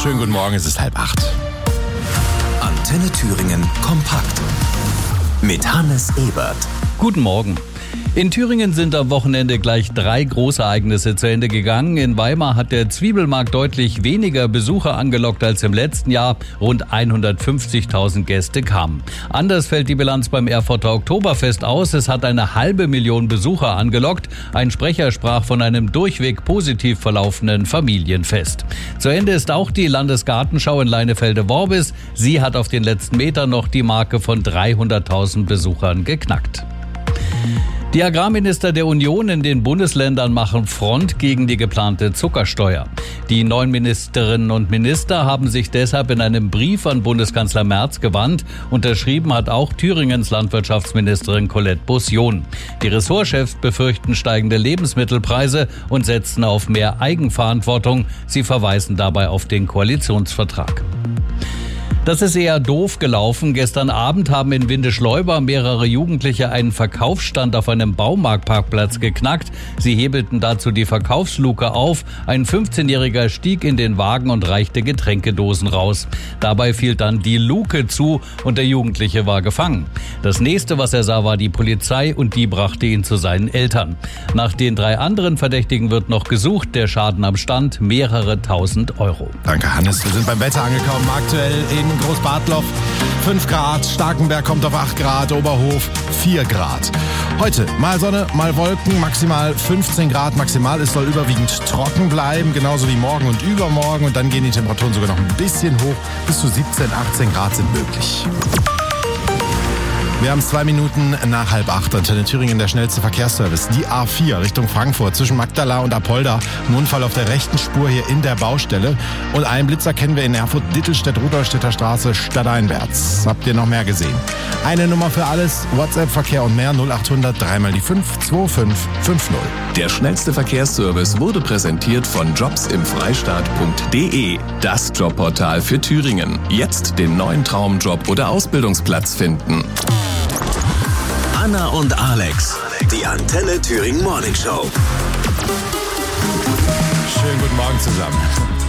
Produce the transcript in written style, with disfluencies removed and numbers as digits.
Schönen guten Morgen, es ist 7:30. Antenne Thüringen kompakt mit Hannes Ebert. Guten Morgen. In Thüringen sind am Wochenende gleich 3 Großereignisse zu Ende gegangen. In Weimar hat der Zwiebelmarkt deutlich weniger Besucher angelockt als im letzten Jahr. Rund 150.000 Gäste kamen. Anders fällt die Bilanz beim Erfurter Oktoberfest aus. Es hat 500.000 Besucher angelockt. Ein Sprecher sprach von einem durchweg positiv verlaufenden Familienfest. Zu Ende ist auch die Landesgartenschau in Leinefelde-Worbis. Sie hat auf den letzten Metern noch die Marke von 300.000 Besuchern geknackt. Die Agrarminister der Union in den Bundesländern machen Front gegen die geplante Zuckersteuer. Die 9 Ministerinnen und Minister haben sich deshalb in einem Brief an Bundeskanzler Merz gewandt. Unterschrieben hat auch Thüringens Landwirtschaftsministerin Colette Bussion. Die Ressortchefs befürchten steigende Lebensmittelpreise und setzen auf mehr Eigenverantwortung. Sie verweisen dabei auf den Koalitionsvertrag. Das ist eher doof gelaufen. Gestern Abend haben in Windischleuber mehrere Jugendliche einen Verkaufsstand auf einem Baumarktparkplatz geknackt. Sie hebelten dazu die Verkaufsluke auf. Ein 15-Jähriger stieg in den Wagen und reichte Getränkedosen raus. Dabei fiel dann die Luke zu und der Jugendliche war gefangen. Das nächste, was er sah, war die Polizei und die brachte ihn zu seinen Eltern. Nach den 3 anderen Verdächtigen wird noch gesucht. Der Schaden am Stand mehrere tausend Euro. Danke, Hannes. Wir sind beim Wetter angekommen. Aktuell in Großbartloff 5 Grad, Starkenberg kommt auf 8 Grad, Oberhof 4 Grad. Heute mal Sonne, mal Wolken, maximal 15 Grad maximal. Es soll überwiegend trocken bleiben, genauso wie morgen und übermorgen. Und dann gehen die Temperaturen sogar noch ein bisschen hoch. Bis zu 17, 18 Grad sind möglich. Wir haben 2 Minuten nach 7:30. Antenne Thüringen, der schnellste Verkehrsservice. Die A4 Richtung Frankfurt zwischen Magdala und Apolda. Ein Unfall auf der rechten Spur hier in der Baustelle. Und einen Blitzer kennen wir in Erfurt, Dittelstedt, Rudolstädter Straße, stadteinwärts. Habt ihr noch mehr gesehen? Eine Nummer für alles, WhatsApp-Verkehr und mehr, 0800 3 mal die 5 2550. Der schnellste Verkehrsservice wurde präsentiert von jobsimfreistaat.de. Das Jobportal für Thüringen. Jetzt den neuen Traumjob oder Ausbildungsplatz finden. Anna und Alex, die Antenne Thüringen Morning Show. Schönen guten Morgen zusammen.